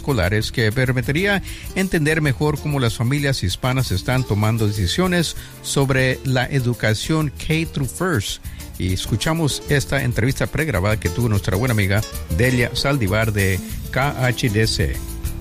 escolares que permitiría entender mejor cómo las familias hispanas están tomando decisiones sobre la educación K-First. Y escuchamos esta entrevista pregrabada que tuvo nuestra buena amiga Delia Saldívar de KHDC.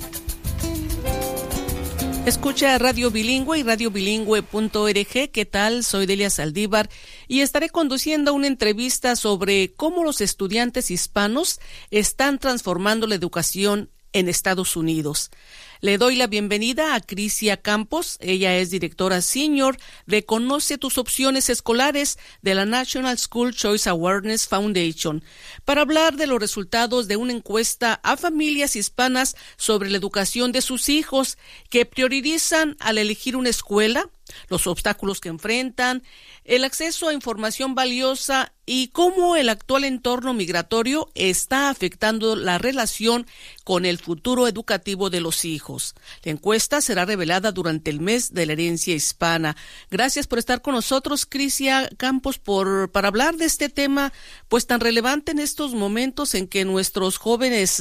Escucha Radio Bilingüe y radiobilingüe.org. ¿Qué tal? Soy Delia Saldívar y estaré conduciendo una entrevista sobre cómo los estudiantes hispanos están transformando la educación en Estados Unidos. Le doy la bienvenida a Crisia Campos. Ella es directora senior de Conoce tus opciones escolares de la National School Choice Awareness Foundation para hablar de los resultados de una encuesta a familias hispanas sobre la educación de sus hijos que priorizan al elegir una escuela, los obstáculos que enfrentan, el acceso a información valiosa y cómo el actual entorno migratorio está afectando la relación con el futuro educativo de los hijos. La encuesta será revelada durante el mes de la herencia hispana. Gracias por estar con nosotros, Crisia Campos, para hablar de este tema pues tan relevante en estos momentos en que nuestros jóvenes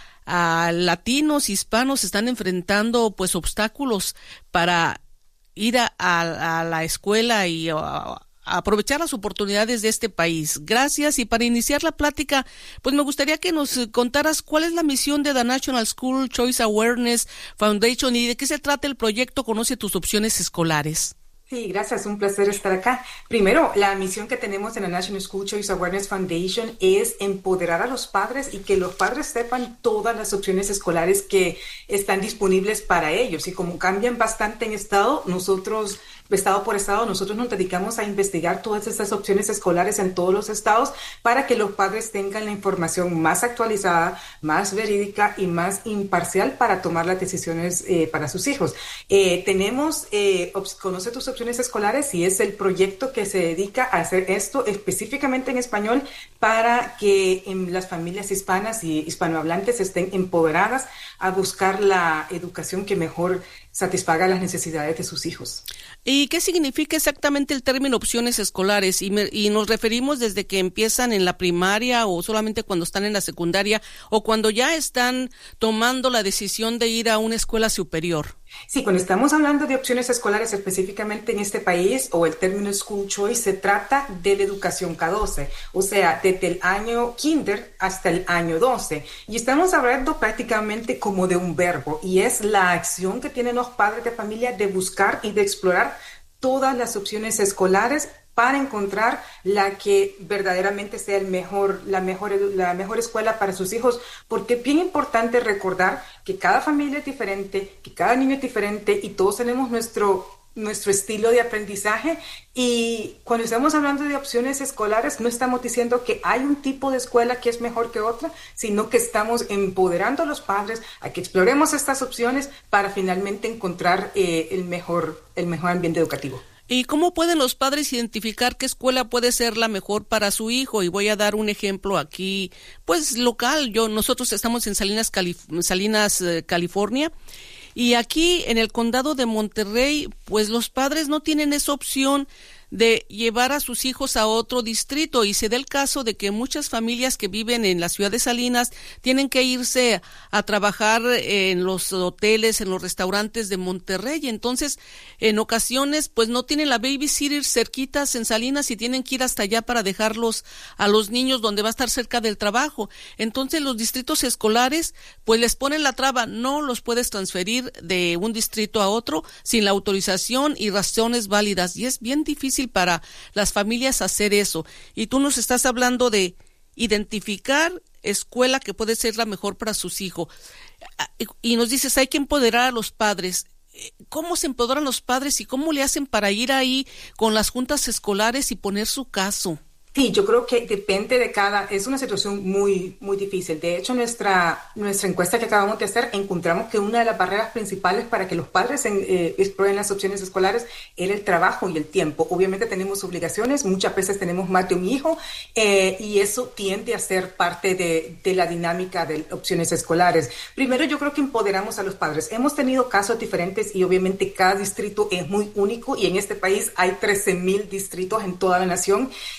latinos, hispanos están enfrentando pues obstáculos para ir a la escuela y aprovechar las oportunidades de este país. Gracias. Y para iniciar la plática, pues me gustaría que nos contaras cuál es la misión de The National School Choice Awareness Foundation y de qué se trata el proyecto Conoce tus opciones escolares. Sí, gracias, un placer estar acá. Primero, la misión que tenemos en la National School Choice Awareness Foundation es empoderar a los padres y que los padres sepan todas las opciones escolares que están disponibles para ellos. Y como cambian bastante en estado por estado, nosotros nos dedicamos a investigar todas estas opciones escolares en todos los estados para que los padres tengan la información más actualizada, más verídica y más imparcial para tomar las decisiones para sus hijos. Tenemos Conoce tus opciones escolares y es el proyecto que se dedica a hacer esto específicamente en español para que las familias hispanas y hispanohablantes estén empoderadas a buscar la educación que mejor satisfaga las necesidades de sus hijos. ¿Y qué significa exactamente el término opciones escolares? Y nos referimos desde que empiezan en la primaria o solamente cuando están en la secundaria o cuando ya están tomando la decisión de ir a una escuela superior. Sí, cuando estamos hablando de opciones escolares específicamente en este país o el término School Choice, se trata de la educación K-12, o sea, desde el año kinder hasta el año 12. Y estamos hablando prácticamente como de un verbo y es la acción que tienen los padres de familia de buscar y de explorar todas las opciones escolares para encontrar la que verdaderamente sea la mejor escuela para sus hijos, porque es bien importante recordar que cada familia es diferente, que cada niño es diferente y todos tenemos nuestro estilo de aprendizaje. Y cuando estamos hablando de opciones escolares, no estamos diciendo que hay un tipo de escuela que es mejor que otra, sino que estamos empoderando a los padres a que exploremos estas opciones para finalmente encontrar el mejor ambiente educativo. ¿Y cómo pueden los padres identificar qué escuela puede ser la mejor para su hijo? Y voy a dar un ejemplo aquí, pues local. Nosotros estamos en Salinas, California, y aquí en el condado de Monterrey, pues los padres no tienen esa opción de llevar a sus hijos a otro distrito y se da el caso de que muchas familias que viven en la ciudad de Salinas tienen que irse a trabajar en los hoteles, en los restaurantes de Monterrey. Entonces, en ocasiones, pues no tienen la babysitter cerquitas en Salinas y tienen que ir hasta allá para dejarlos a los niños donde va a estar cerca del trabajo. Entonces, los distritos escolares, pues les ponen la traba, no los puedes transferir de un distrito a otro sin la autorización y razones válidas. Y es bien difícil para las familias hacer eso. Y tú nos estás hablando de identificar escuela que puede ser la mejor para sus hijos. Y nos dices, hay que empoderar a los padres. ¿Cómo se empoderan los padres y cómo le hacen para ir ahí con las juntas escolares y poner su caso? Sí, yo creo que depende de es una situación muy, muy difícil. De hecho, nuestra encuesta que acabamos de hacer, encontramos que una de las barreras principales para que los padres exploren las opciones escolares era el trabajo y el tiempo. Obviamente tenemos obligaciones, muchas veces tenemos más de un hijo, y eso tiende a ser parte de la dinámica de opciones escolares. Primero, yo creo que empoderamos a los padres. Hemos tenido casos diferentes y obviamente cada distrito es muy único y en este país hay 13,000 distritos en toda la nación.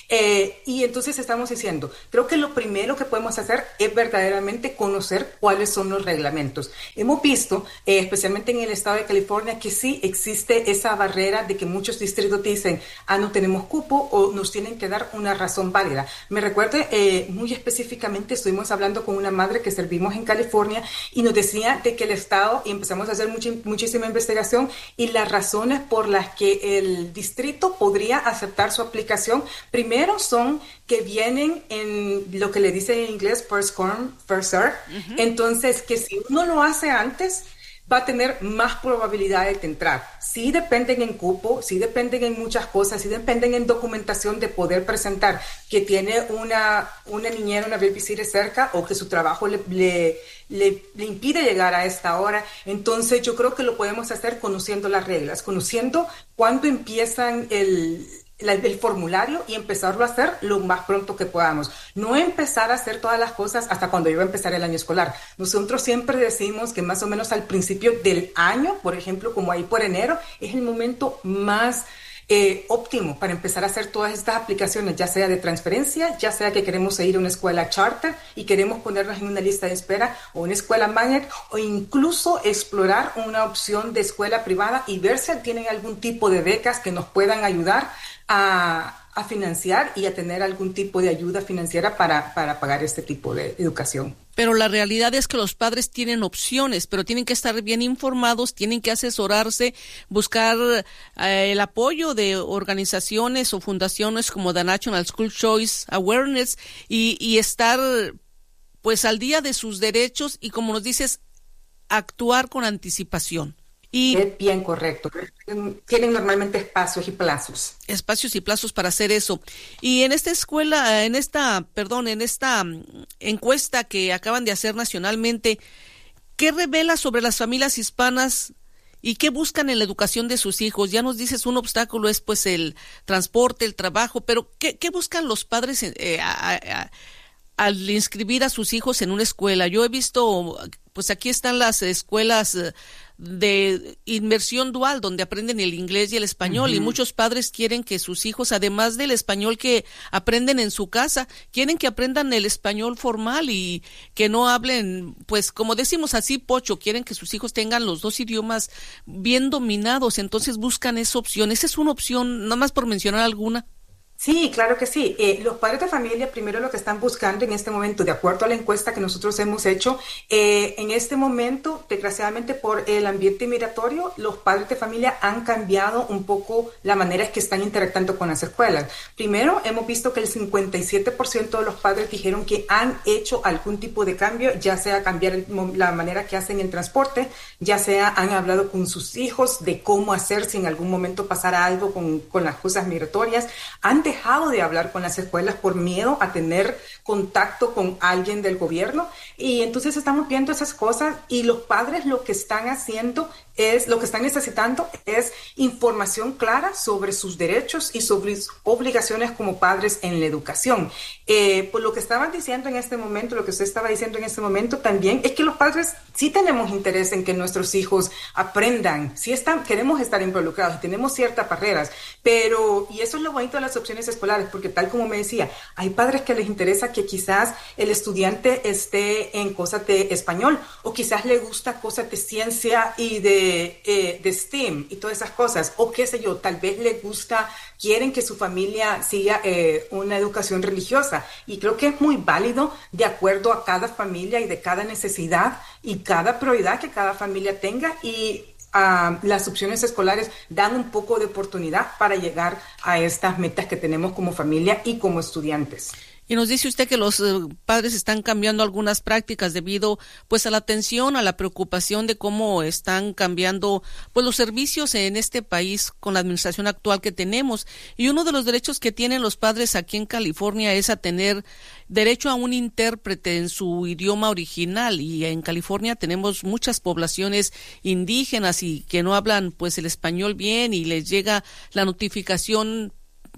Y entonces estamos diciendo, creo que lo primero que podemos hacer es verdaderamente conocer cuáles son los reglamentos. Hemos visto, especialmente en el estado de California, que sí existe esa barrera de que muchos distritos dicen, no tenemos cupo o nos tienen que dar una razón válida. Me recuerdo muy específicamente, estuvimos hablando con una madre que servimos en California y nos decía de que el estado, y empezamos a hacer muchísima investigación, y las razones por las que el distrito podría aceptar su aplicación, primero son que vienen en lo que le dice en inglés first come, first serve. Entonces, que si uno lo hace antes, va a tener más probabilidades de entrar. Sí dependen en cupo, sí dependen en muchas cosas, sí dependen en documentación de poder presentar que tiene una niñera, una babysitter cerca, o que su trabajo le impide llegar a esta hora. Entonces yo creo que lo podemos hacer conociendo las reglas, conociendo cuándo empiezan el formulario y empezarlo a hacer lo más pronto que podamos. No empezar a hacer todas las cosas hasta cuando iba a empezar el año escolar. Nosotros siempre decimos que más o menos al principio del año, por ejemplo, como ahí por enero, es el momento más óptimo para empezar a hacer todas estas aplicaciones, ya sea de transferencia, ya sea que queremos ir a una escuela charter y queremos ponernos en una lista de espera, o una escuela magnet, o incluso explorar una opción de escuela privada y ver si tienen algún tipo de becas que nos puedan ayudar a financiar y a tener algún tipo de ayuda financiera para pagar este tipo de educación. Pero la realidad es que los padres tienen opciones, pero tienen que estar bien informados, tienen que asesorarse, buscar el apoyo de organizaciones o fundaciones como The National School Choice Awareness y estar pues al día de sus derechos y, como nos dices, actuar con anticipación. Y es bien correcto. Tienen normalmente espacios y plazos. Espacios y plazos para hacer eso. Y en esta encuesta que acaban de hacer nacionalmente, ¿qué revela sobre las familias hispanas y qué buscan en la educación de sus hijos? Ya nos dices, un obstáculo es pues el transporte, el trabajo, pero ¿qué buscan los padres al inscribir a sus hijos en una escuela? Yo he visto, pues aquí están las escuelas de inmersión dual, donde aprenden el inglés y el español, y muchos padres quieren que sus hijos, además del español que aprenden en su casa, quieren que aprendan el español formal y que no hablen, pues como decimos así, pocho, quieren que sus hijos tengan los dos idiomas bien dominados, entonces buscan esa opción. ¿Esa es una opción, nada más por mencionar alguna? Sí, claro que sí. Los padres de familia, primero lo que están buscando en este momento, de acuerdo a la encuesta que nosotros hemos hecho, en este momento, desgraciadamente por el ambiente migratorio, los padres de familia han cambiado un poco la manera en que están interactuando con las escuelas. Primero, hemos visto que el 57% de los padres dijeron que han hecho algún tipo de cambio, ya sea cambiar la manera que hacen el transporte, ya sea han hablado con sus hijos de cómo hacer si en algún momento pasara algo con las cosas migratorias. Han dejado de hablar con las escuelas por miedo a tener contacto con alguien del gobierno, y entonces estamos viendo esas cosas, y los padres lo que están haciendo lo que están necesitando es información clara sobre sus derechos y sobre sus obligaciones como padres en la educación. Por lo que estaban diciendo en este momento, lo que usted estaba diciendo en este momento también, es que los padres sí tenemos interés en que nuestros hijos aprendan, queremos estar involucrados y tenemos ciertas barreras, y eso es lo bonito de las opciones escolares, porque tal como me decía, hay padres que les interesa que quizás el estudiante esté en cosas de español, o quizás le gusta cosas de ciencia y de STEAM y todas esas cosas, o qué sé yo, tal vez quieren que su familia siga una educación religiosa, y creo que es muy válido de acuerdo a cada familia y de cada necesidad y cada prioridad que cada familia tenga, y las opciones escolares dan un poco de oportunidad para llegar a estas metas que tenemos como familia y como estudiantes. Y nos dice usted que los padres están cambiando algunas prácticas debido pues a la atención, a la preocupación de cómo están cambiando pues los servicios en este país con la administración actual que tenemos. Y uno de los derechos que tienen los padres aquí en California es a tener derecho a un intérprete en su idioma original, y en California tenemos muchas poblaciones indígenas y que no hablan pues el español bien, y les llega la notificación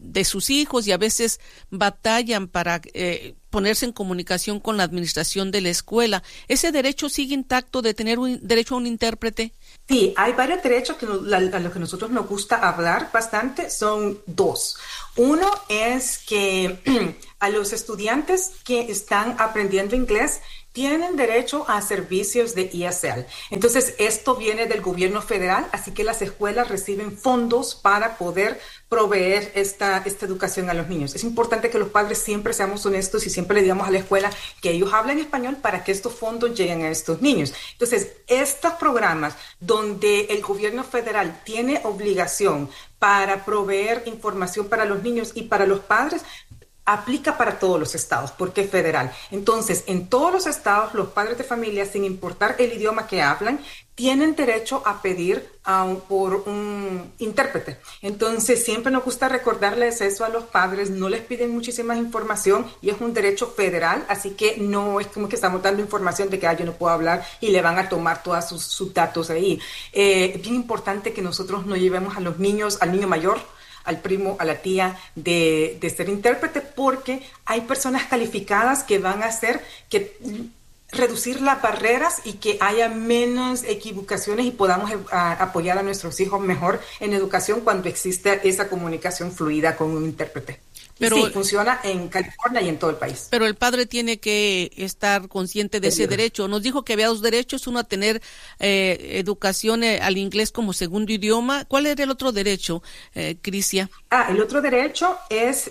sus hijos y a veces batallan para ponerse en comunicación con la administración de la escuela. ¿Ese derecho sigue intacto de tener un derecho a un intérprete? Sí, hay varios derechos que a los que nosotros nos gusta hablar bastante, son dos. Uno es que a los estudiantes que están aprendiendo inglés tienen derecho a servicios de ESL. Entonces, esto viene del gobierno federal, así que las escuelas reciben fondos para poder proveer esta educación a los niños. Es importante que los padres siempre seamos honestos y siempre le digamos a la escuela que ellos hablen español para que estos fondos lleguen a estos niños. Entonces, estos programas donde el gobierno federal tiene obligación para proveer información para los niños y para los padres, aplica para todos los estados, porque es federal. Entonces, en todos los estados, los padres de familia, sin importar el idioma que hablan, tienen derecho a pedir por un intérprete. Entonces, siempre nos gusta recordarles eso a los padres, no les piden muchísima información y es un derecho federal, así que no es como que estamos dando información de que yo no puedo hablar y le van a tomar todos sus datos ahí. Es bien importante que nosotros no llevemos a los niños, al niño mayor, al primo, a la tía, de ser intérprete, porque hay personas calificadas que van a hacer que reducir las barreras y que haya menos equivocaciones y podamos apoyar a nuestros hijos mejor en educación cuando existe esa comunicación fluida con un intérprete. Pero sí, funciona en California y en todo el país. Pero el padre tiene que estar consciente de ese derecho. Nos dijo que había dos derechos, uno a tener educación al inglés como segundo idioma. ¿Cuál era el otro derecho, Crisia? El otro derecho es...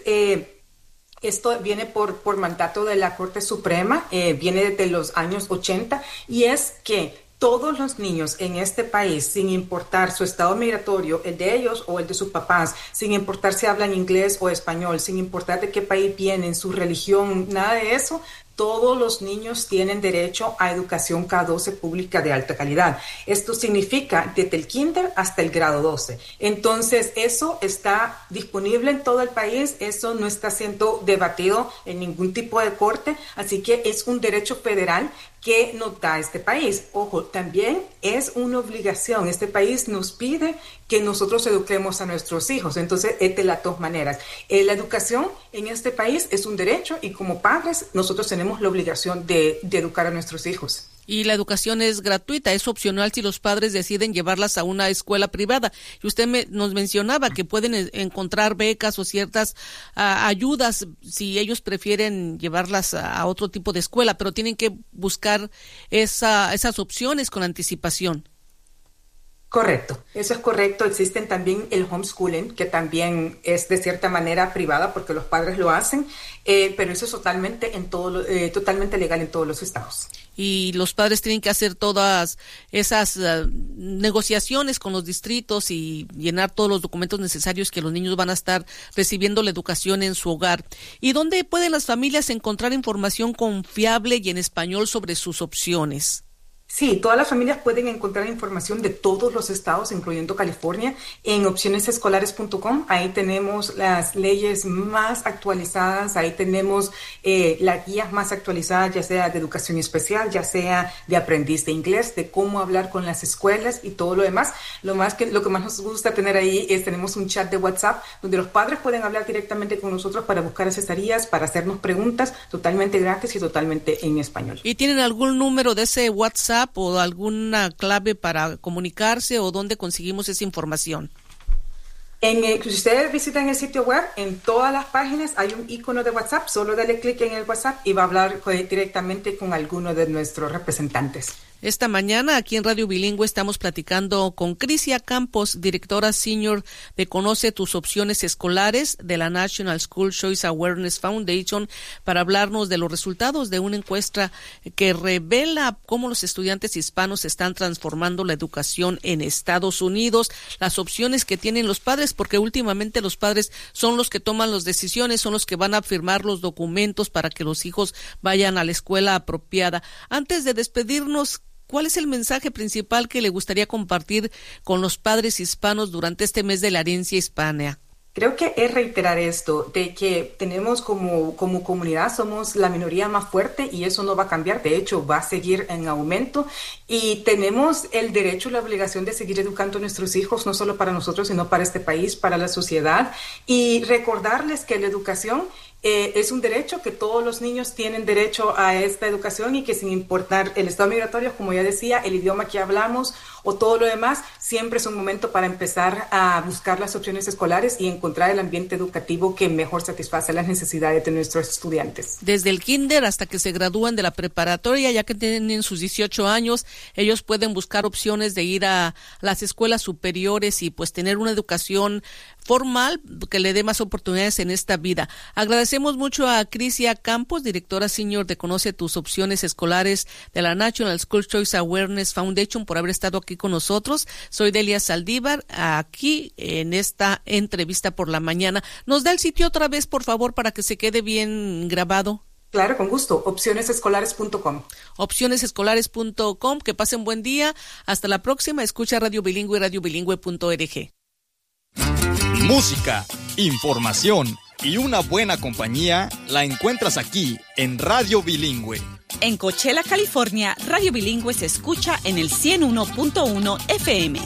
Esto viene por mandato de la Corte Suprema, viene desde los años 80, y es que todos los niños en este país, sin importar su estado migratorio, el de ellos o el de sus papás, sin importar si hablan inglés o español, sin importar de qué país vienen, su religión, nada de eso, todos los niños tienen derecho a educación K-12 pública de alta calidad. Esto significa desde el kinder hasta el grado 12. Entonces, eso está disponible en todo el país, eso no está siendo debatido en ningún tipo de corte, así que es un derecho federal que nos da este país. Ojo, también es una obligación. Este país nos pide que nosotros eduquemos a nuestros hijos. Entonces, es de las dos maneras. La educación en este país es un derecho y como padres nosotros tenemos la obligación de educar a nuestros hijos. Y la educación es gratuita, es opcional si los padres deciden llevarlas a una escuela privada. Y usted nos mencionaba que pueden encontrar becas o ciertas ayudas si ellos prefieren llevarlas a otro tipo de escuela, pero tienen que buscar esas opciones con anticipación. Correcto, eso es correcto. Existen también el homeschooling, que también es de cierta manera privada porque los padres lo hacen, pero eso es totalmente legal en todos los estados. Y los padres tienen que hacer todas esas negociaciones con los distritos y llenar todos los documentos necesarios que los niños van a estar recibiendo la educación en su hogar. ¿Y dónde pueden las familias encontrar información confiable y en español sobre sus opciones? Sí, todas las familias pueden encontrar información de todos los estados, incluyendo California, en opcionesescolares.com. Ahí tenemos las leyes más actualizadas, ahí tenemos las guías más actualizadas, ya sea de educación especial, ya sea de aprendiz de inglés, de cómo hablar con las escuelas y todo lo demás. Lo que más nos gusta tener ahí es tenemos un chat de WhatsApp donde los padres pueden hablar directamente con nosotros para buscar asesorías, para hacernos preguntas totalmente gratis y totalmente en español. ¿Y tienen algún número de ese WhatsApp o alguna clave para comunicarse o dónde conseguimos esa información? Si ustedes visitan el sitio web, en todas las páginas hay un icono de WhatsApp, solo dale clic en el WhatsApp y va a hablar directamente con alguno de nuestros representantes. Esta mañana aquí en Radio Bilingüe estamos platicando con Crisia Campos, directora senior de Conoce tus opciones escolares de la National School Choice Awareness Foundation, para hablarnos de los resultados de una encuesta que revela cómo los estudiantes hispanos están transformando la educación en Estados Unidos, las opciones que tienen los padres, porque últimamente los padres son los que toman las decisiones, son los que van a firmar los documentos para que los hijos vayan a la escuela apropiada. Antes de despedirnos, ¿cuál es el mensaje principal que le gustaría compartir con los padres hispanos durante este mes de la herencia hispana? Creo que es reiterar esto, de que tenemos como comunidad, somos la minoría más fuerte y eso no va a cambiar, de hecho va a seguir en aumento y tenemos el derecho y la obligación de seguir educando a nuestros hijos, no solo para nosotros, sino para este país, para la sociedad, y recordarles que la educación es un derecho, que todos los niños tienen derecho a esta educación y que sin importar el estado migratorio, como ya decía, el idioma que hablamos o todo lo demás, siempre es un momento para empezar a buscar las opciones escolares y encontrar el ambiente educativo que mejor satisface las necesidades de nuestros estudiantes. Desde el kinder hasta que se gradúan de la preparatoria, ya que tienen sus 18 años, ellos pueden buscar opciones de ir a las escuelas superiores y pues tener una educación formal que le dé más oportunidades en esta vida. Agradecemos mucho a Crisia Campos, directora senior de Conoce tus opciones escolares de la National School Choice Awareness Foundation, por haber estado aquí con nosotros. Soy Delia Saldívar, aquí en esta entrevista por la mañana. ¿Nos da el sitio otra vez, por favor, para que se quede bien grabado? Claro, con gusto. Opcionesescolares.com. Opcionesescolares.com. Que pasen buen día. Hasta la próxima. Escucha Radio Bilingüe y radiobilingüe.org. Música, información y una buena compañía la encuentras aquí en Radio Bilingüe. En Coachella, California, Radio Bilingüe se escucha en el 101.1 FM.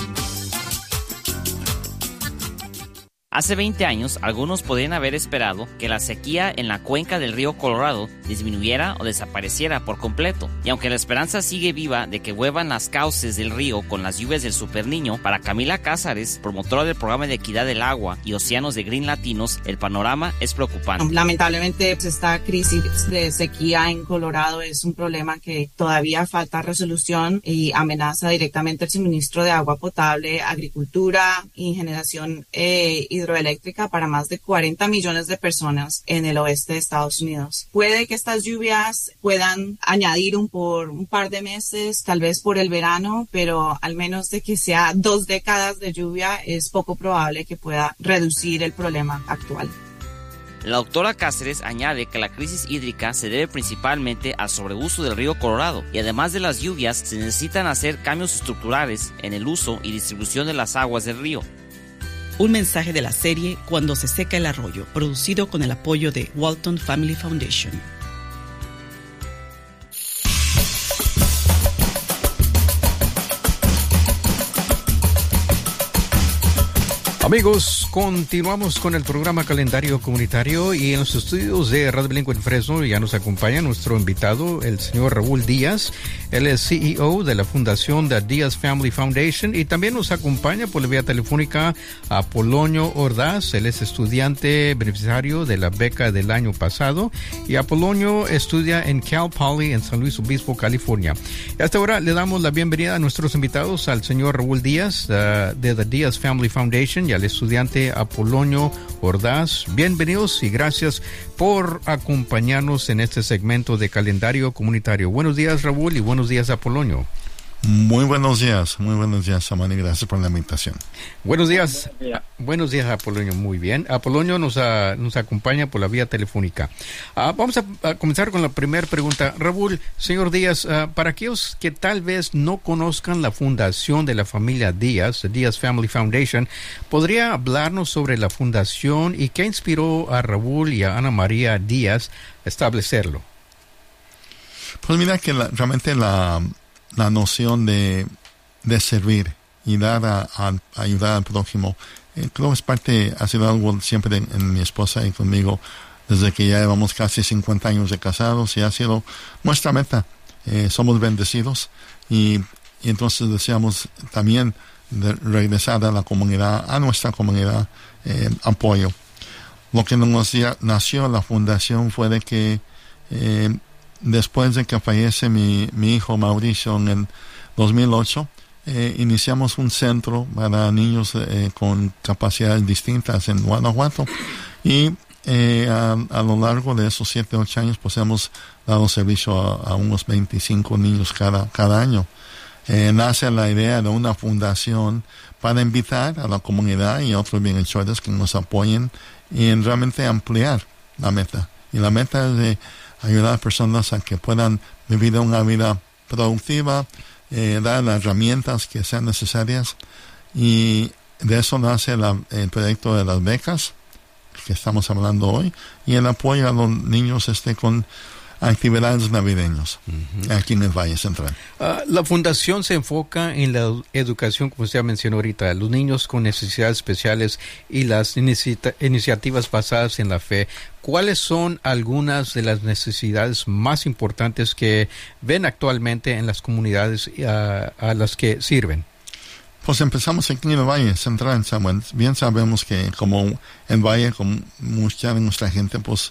Hace 20 años, algunos podrían haber esperado que la sequía en la cuenca del río Colorado disminuyera o desapareciera por completo. Y aunque la esperanza sigue viva de que vuelvan las cauces del río con las lluvias del Superniño, para Camila Cázares, promotora del programa de equidad del agua y océanos de Green Latinos, el panorama es preocupante. Lamentablemente, esta crisis de sequía en Colorado es un problema que todavía falta resolución y amenaza directamente el suministro de agua potable, agricultura y generación hidroeléctrica para más de 40 millones de personas en el oeste de Estados Unidos. Puede que estas lluvias puedan añadir por un par de meses, tal vez por el verano, pero al menos de que sea 2 décadas de lluvia, es poco probable que pueda reducir el problema actual. La doctora Cáceres añade que la crisis hídrica se debe principalmente al sobreuso del río Colorado y además de las lluvias se necesitan hacer cambios estructurales en el uso y distribución de las aguas del río. Un mensaje de la serie Cuando se seca el arroyo, producido con el apoyo de Walton Family Foundation. Amigos, continuamos con el programa Calendario Comunitario y en los estudios de Radio Bilingüe en Fresno ya nos acompaña nuestro invitado, el señor Raúl Díaz. Él es CEO de la Fundación The Díaz Family Foundation y también nos acompaña por la vía telefónica a Apolonio Ordaz. Él es estudiante beneficiario de la beca del año pasado y Apolonio estudia en Cal Poly en San Luis Obispo, California. Y hasta ahora le damos la bienvenida a nuestros invitados, al señor Raúl Díaz de The Díaz Family Foundation y al estudiante Apolonio Ordaz. Bienvenidos y gracias por acompañarnos en este segmento de Calendario Comunitario. Buenos días, Raúl, y buenos días, Apolonio. Muy buenos días, Samani, gracias por la invitación. Buenos días, Apolonio, muy bien. Apolonio nos acompaña por la vía telefónica. Vamos a comenzar con la primera pregunta. Raúl, señor Díaz, para aquellos que tal vez no conozcan la fundación de la familia Díaz, the Díaz Family Foundation, ¿podría hablarnos sobre la fundación y qué inspiró a Raúl y a Ana María Díaz a establecerlo? Pues mira que realmente la noción de servir y dar a ayudar al prójimo, creo que ha sido algo siempre en mi esposa y conmigo desde que ya llevamos casi 50 años de casados y ha sido nuestra meta. Somos bendecidos y entonces deseamos también regresar a la comunidad, a nuestra comunidad, apoyo. Lo que nos nació la fundación fue de que después de que fallece mi hijo Mauricio en el 2008, iniciamos un centro para niños con capacidades distintas en Guanajuato y a lo largo de esos 7-8 años pues hemos dado servicio a unos 25 niños cada año. Nace la idea de una fundación para invitar a la comunidad y a otros bienhechores que nos apoyen y en realmente ampliar la meta. Y la meta es de ayudar a personas a que puedan vivir una vida productiva, dar las herramientas que sean necesarias y de eso nace el proyecto de las becas que estamos hablando hoy, y el apoyo a los niños con actividades navideñas aquí en el Valle Central. La fundación se enfoca en la educación, como usted mencionó ahorita, los niños con necesidades especiales y las iniciativas basadas en la fe. ¿Cuáles son algunas de las necesidades más importantes que ven actualmente en las comunidades a las que sirven? Pues empezamos aquí en el Valle Central, Samuel. Bien sabemos que como el Valle, con mucha de nuestra gente, pues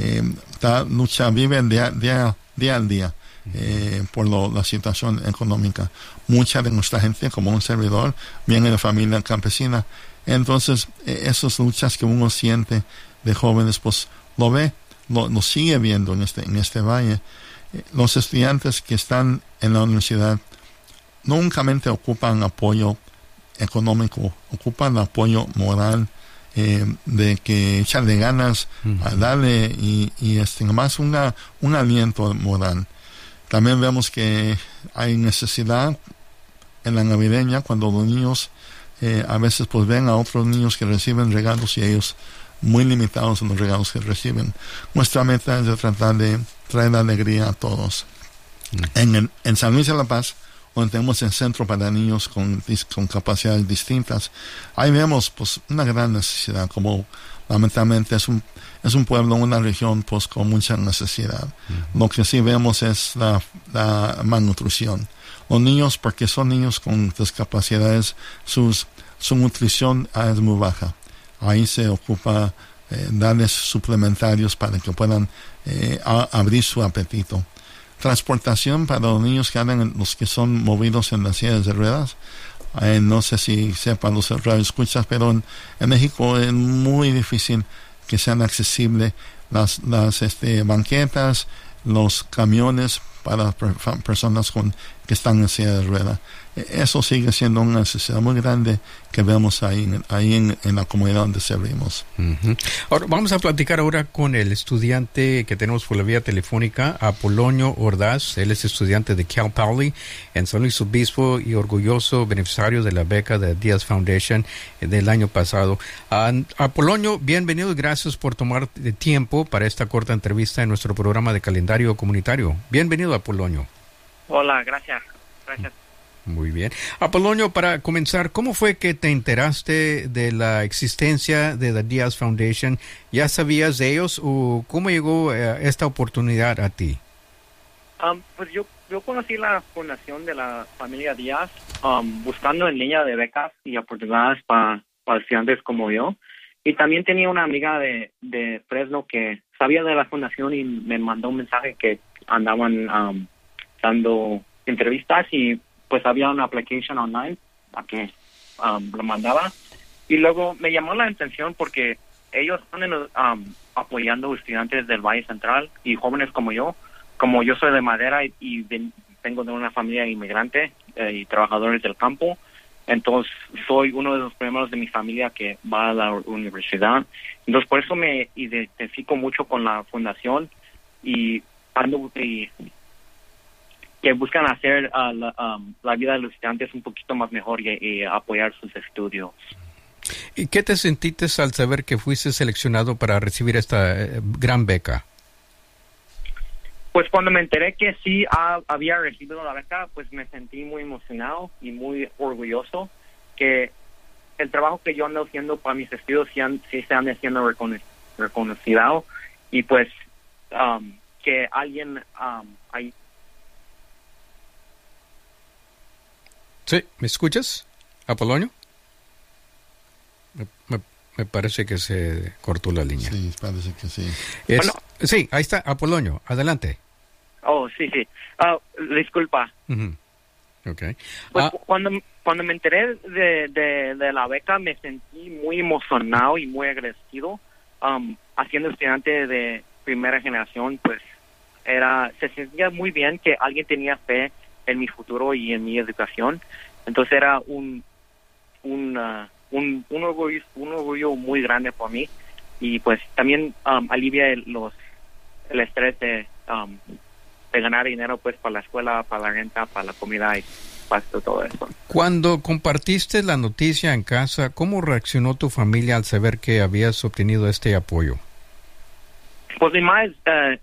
vive día al día por la situación económica. Mucha de nuestra gente, como un servidor, viene de familia campesina. Entonces, esas luchas que uno siente de jóvenes, pues lo sigue viendo en este valle. Los estudiantes que están en la universidad no únicamente ocupan apoyo económico, ocupan apoyo moral, de que echarle ganas a darle y más un aliento moral. También vemos que hay necesidad en la navideña cuando los niños a veces pues ven a otros niños que reciben regalos y ellos muy limitados en los regalos que reciben. Nuestra meta es de tratar de traer alegría a todos. En San Luis de la Paz, donde tenemos el centro para niños con capacidades distintas, ahí vemos pues una gran necesidad, como lamentablemente es un pueblo, una región pues con mucha necesidad. Lo que sí vemos es la malnutrición. Los niños, porque son niños con discapacidades, su nutrición es muy baja. Ahí se ocupa darles suplementarios para que puedan abrir su apetito. Transportación para los niños los que son movidos en las sillas de ruedas. No sé si sepan los radioescuchas, pero en México es muy difícil que sean accesibles las banquetas, los camiones para personas que están en silla de ruedas. Eso sigue siendo una necesidad muy grande que vemos ahí en la comunidad donde servimos. Ahora, vamos a platicar ahora con el estudiante que tenemos por la vía telefónica, Apolonio Ordaz. Él es estudiante de Cal Poly en San Luis Obispo y orgulloso beneficiario de la beca de Díaz Foundation del año pasado. Apolonio, bienvenido y gracias por tomar tiempo para esta corta entrevista en nuestro programa de calendario comunitario. Bienvenido, Apolonio. Hola, gracias. Muy bien. Apolonio, para comenzar, ¿cómo fue que te enteraste de la existencia de la Díaz Foundation? ¿Ya sabías de ellos o cómo llegó esta oportunidad a ti? Pues yo conocí la fundación de la familia Díaz buscando en línea de becas y oportunidades para estudiantes como yo. Y también tenía una amiga de Fresno que sabía de la fundación y me mandó un mensaje que andaban dando entrevistas y pues había una application online a que lo mandaba. Y luego me llamó la atención porque ellos están apoyando estudiantes del Valle Central y jóvenes como yo. Como yo soy de Madera y vengo de una familia inmigrante y trabajadores del campo, entonces soy uno de los primeros de mi familia que va a la universidad. Entonces por eso me identifico mucho con la fundación y que buscan hacer la vida de los estudiantes un poquito más mejor y apoyar sus estudios. ¿Y qué te sentiste al saber que fuiste seleccionado para recibir esta gran beca? Pues cuando me enteré que sí había recibido la beca, pues me sentí muy emocionado y muy orgulloso que el trabajo que yo ando haciendo para mis estudios sí se ande siendo reconocido y pues que alguien ahí. Sí, ¿me escuchas, Apolonio? Me parece que se cortó la línea. Sí, parece que sí. Bueno. Sí, ahí está, Apolonio, adelante. Oh, sí. Disculpa. Okay. Pues cuando me enteré de la beca me sentí muy emocionado y muy agradecido. Haciendo estudiante de primera generación, pues se sentía muy bien que alguien tenía fe en mi futuro y en mi educación. Entonces era un orgullo muy grande para mí y pues también alivia el estrés de ganar dinero pues para la escuela, para la renta, para la comida y presupuesto, todo eso. Cuando compartiste la noticia en casa, ¿cómo reaccionó tu familia al saber que habías obtenido este apoyo? Pues mi madre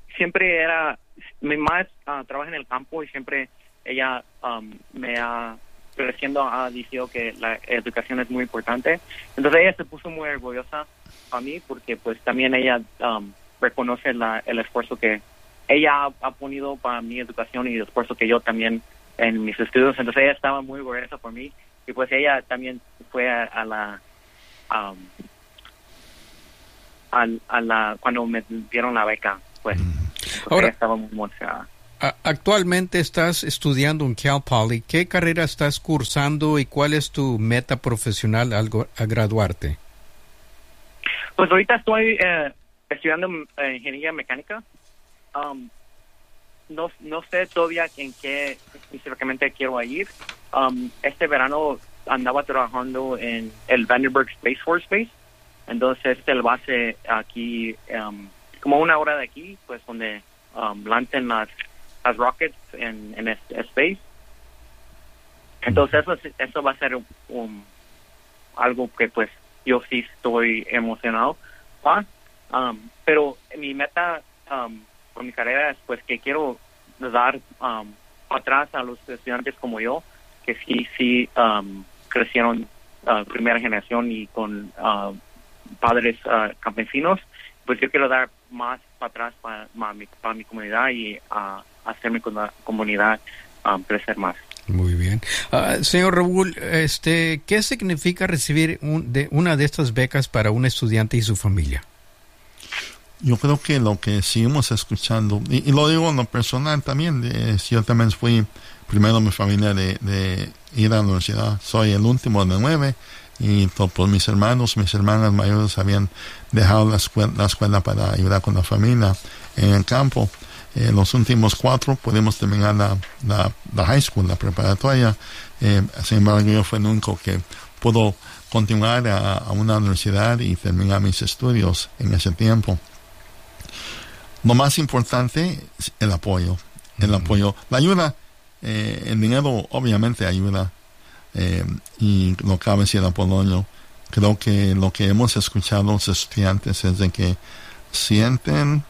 trabaja en el campo y siempre ella creciendo ha dicho que la educación es muy importante. Entonces ella se puso muy orgullosa a mí porque pues también ella reconoce el esfuerzo que ella ha ponido para mi educación y el esfuerzo que yo también en mis estudios. Entonces ella estaba muy orgullosa por mí y pues ella también fue a la cuando me dieron la beca, pues ahora ella estaba muy emocionada. Actualmente estás estudiando en Cal Poly. ¿Qué carrera estás cursando y cuál es tu meta profesional al graduarte? Pues ahorita estoy estudiando ingeniería mecánica. No sé todavía en qué específicamente quiero ir. Este verano andaba trabajando en el Vandenberg Space Force Base. Entonces el base aquí, como 1 hora de aquí, pues donde lanzan las rockets en space. Entonces eso va a ser algo que pues yo sí estoy emocionado. Pero mi meta con mi carrera es pues que quiero dar atrás a los estudiantes como yo, que sí crecieron primera generación y con padres campesinos. Pues yo quiero dar más para atrás para mi comunidad y hacer mi comunidad crecer más. Muy bien. Señor Raúl, ¿qué significa recibir una de estas becas para un estudiante y su familia? Yo creo que lo que seguimos escuchando, y lo digo en lo personal también, yo también fui primero mi familia de ir a la universidad. Soy el último de 9 y por mis hermanas mayores habían dejado la escuela para ayudar con la familia en el campo. Los últimos 4 pudimos terminar la high school, la preparatoria. Sin embargo, yo fui el único que pudo continuar a una universidad y terminar mis estudios en ese tiempo. Lo más importante es el apoyo. La ayuda, el dinero obviamente ayuda, y lo cabe decir a Polonio. Creo que lo que hemos escuchado los estudiantes es de que sienten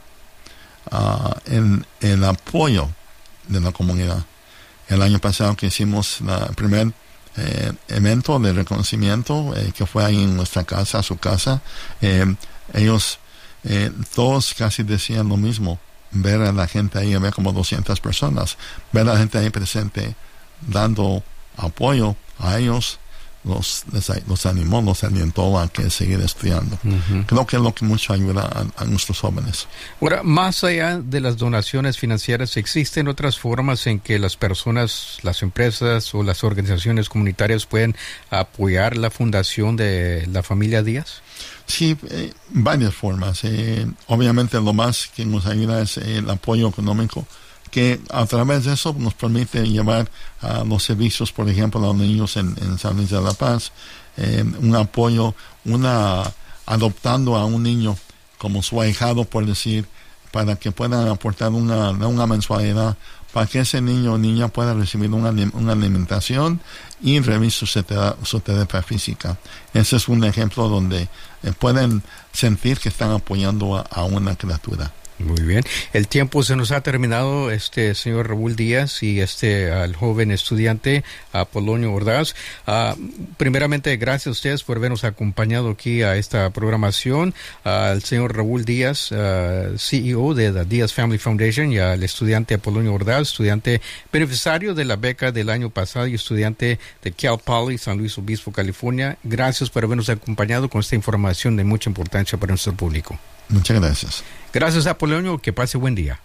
el apoyo de la comunidad. El año pasado que hicimos el primer evento de reconocimiento, que fue ahí en nuestra casa, su casa, ellos todos casi decían lo mismo, ver a la gente ahí, había como 200 personas, ver a la gente ahí presente dando apoyo a ellos, los animó, los alientó a que seguir estudiando. Creo que es lo que mucho ayuda a nuestros jóvenes. Ahora, más allá de las donaciones financieras, ¿existen otras formas en que las personas, las empresas o las organizaciones comunitarias pueden apoyar la fundación de la familia Díaz? Sí, varias formas. Obviamente lo más que nos ayuda es el apoyo económico, que a través de eso nos permite llevar a los servicios, por ejemplo, a los niños en San Luis de la Paz, un apoyo, adoptando a un niño como su ahijado, por decir, para que puedan aportar una mensualidad, para que ese niño o niña pueda recibir una alimentación y revisar su terapia física. Ese es un ejemplo donde pueden sentir que están apoyando a una criatura. Muy bien. El tiempo se nos ha terminado, señor Raúl Díaz y al joven estudiante Polonio Ordaz. Primeramente, gracias a ustedes por habernos acompañado aquí a esta programación. Al señor Raúl Díaz, CEO de la Díaz Family Foundation, y al estudiante Polonio Ordaz, estudiante beneficiario de la beca del año pasado y estudiante de Cal Poly, San Luis Obispo, California. Gracias por habernos acompañado con esta información de mucha importancia para nuestro público. Muchas gracias. Gracias a Polonio, que pase buen día.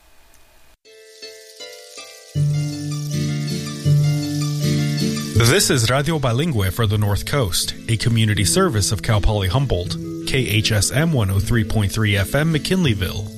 This is Radio Bilingüe for the North Coast, a community service of Cal Poly Humboldt, KHSM 103.3 FM McKinleyville.